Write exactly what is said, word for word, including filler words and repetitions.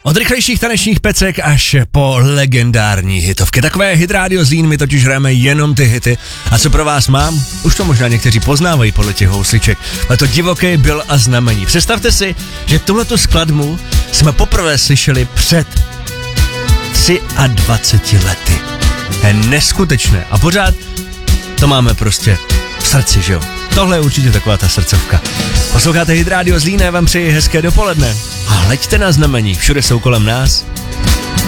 Od rychlejších tanečních pecek až po legendární hitovky. Takové hit Radio Zlín, my totiž hrajeme jenom ty hity. A co pro vás mám? Už to možná někteří poznávají podle těch housliček. Ale to Divoký byl a znamení. Představte si, že tuhletu skladbu jsme poprvé slyšeli před dvaceti třemi lety. Je neskutečné. A pořád to máme prostě v srdci, že jo? Tohle je určitě taková ta srdcovka. Posloucháte Hit Radio Zlín, já vám přeji hezké dopoledne. A hleďte na znamení, všude jsou kolem nás